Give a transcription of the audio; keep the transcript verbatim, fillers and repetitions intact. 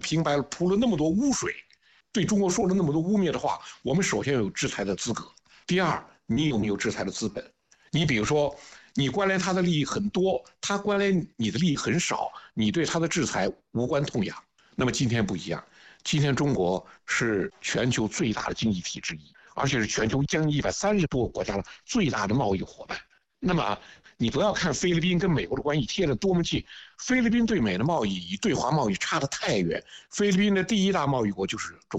平白铺了那么多污水，对中国说了那么多污蔑的话，我们首先有制裁的资格。第二，你有没有制裁的资本？你比如说，你关联他的利益很多，他关联你的利益很少，你对他的制裁无关痛痒。那么今天不一样，今天中国是全球最大的经济体之一，而且是全球将近一百三十多个国家的最大的贸易伙伴。那么你不要看菲律宾跟美国的关系贴得多么近，菲律宾对美的贸易与对华贸易差得太远，菲律宾的第一大贸易国就是中国。